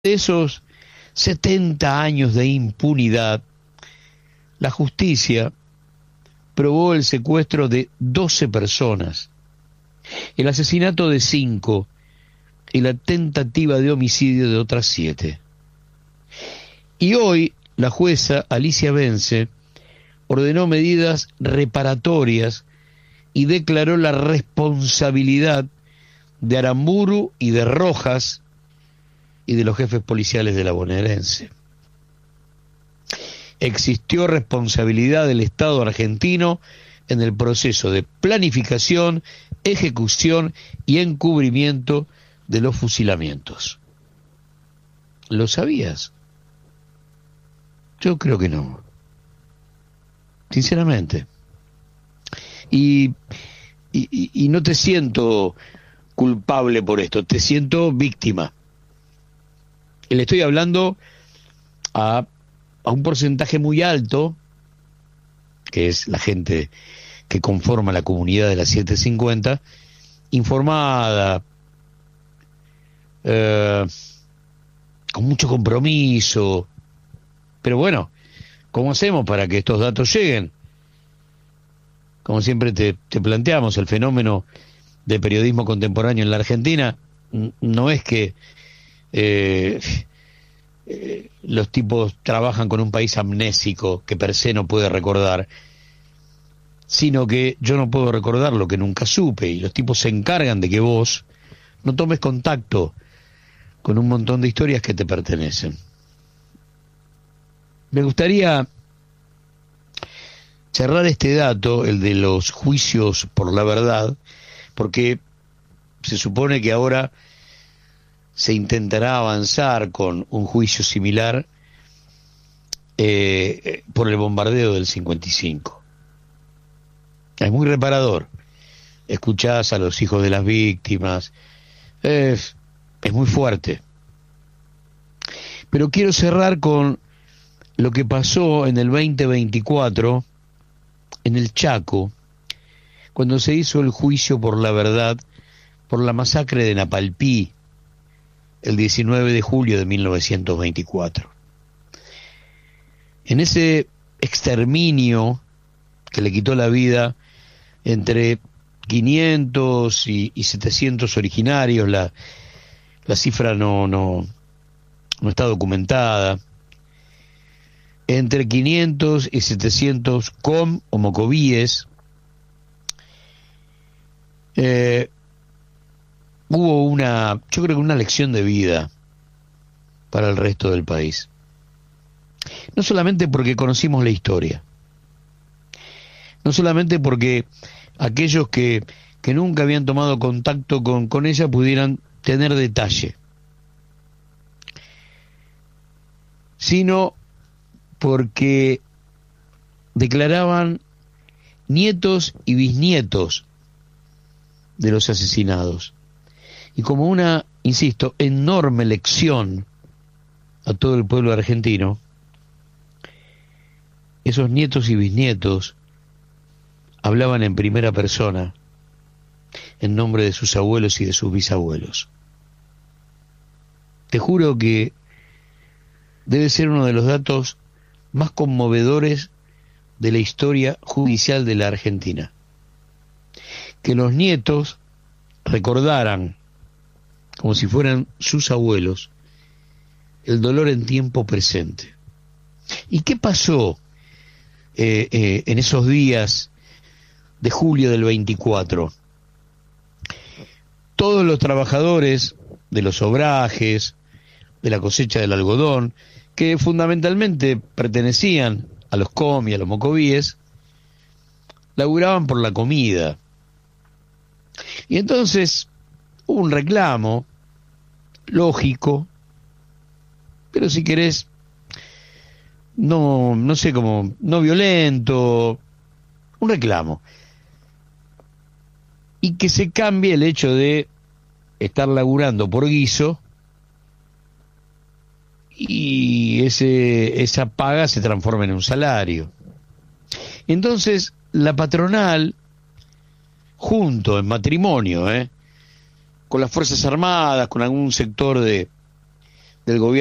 de esos 70 años de impunidad, la justicia probó el secuestro de 12 personas, el asesinato de 5 y la tentativa de homicidio de otras 7. Y hoy la jueza Alicia Vence ordenó medidas reparatorias y declaró la responsabilidad de Aramburu y de Rojas y de los jefes policiales de la bonaerense. Existió responsabilidad del Estado argentino en el proceso de planificación, ejecución y encubrimiento de los fusilamientos. ¿Lo sabías? Yo creo que no. Sinceramente. Y no te siento culpable por esto, te siento víctima. Y le estoy hablando a un porcentaje muy alto, que es la gente que conforma la comunidad de las 750, informada, con mucho compromiso. Pero bueno, ¿cómo hacemos para que estos datos lleguen? Como siempre te planteamos, el fenómeno de periodismo contemporáneo en la Argentina no es que los tipos trabajan con un país amnésico que per se no puede recordar, sino que yo no puedo recordar lo que nunca supe, y los tipos se encargan de que vos no tomes contacto con un montón de historias que te pertenecen. Me gustaría cerrar este dato, el de los juicios por la verdad, porque se supone que ahora se intentará avanzar con un juicio similar por el bombardeo del 55. Es muy reparador. Escuchás a los hijos de las víctimas. Es muy fuerte. Pero quiero cerrar con lo que pasó en el 2024 en el Chaco, cuando se hizo el juicio por la verdad por la masacre de Napalpí, el 19 de julio de 1924. En ese exterminio que le quitó la vida entre 500 y 700 originarios, la cifra no está documentada, entre 500 y 700 com o mocovíes, hubo yo creo que una lección de vida para el resto del país. No solamente porque conocimos la historia, no solamente porque aquellos que nunca habían tomado contacto con ella pudieran tener detalle, sino porque declaraban nietos y bisnietos de los asesinados. Y como una, insisto, enorme lección a todo el pueblo argentino, esos nietos y bisnietos hablaban en primera persona, en nombre de sus abuelos y de sus bisabuelos. Te juro que debe ser uno de los datos más conmovedores de la historia judicial de la Argentina. Que los nietos recordaran, como si fueran sus abuelos, el dolor en tiempo presente. ¿Y qué pasó en esos días de julio del 24? Todos los trabajadores de los obrajes, de la cosecha del algodón, que fundamentalmente pertenecían a los com y a los mocovíes, laburaban por la comida. Y entonces hubo un reclamo lógico, pero si querés, no sé cómo, no violento, un reclamo. Y que se cambie el hecho de estar laburando por guiso y esa paga se transforma en un salario. Entonces la patronal, junto en matrimonio, con las Fuerzas Armadas, con algún sector de del gobierno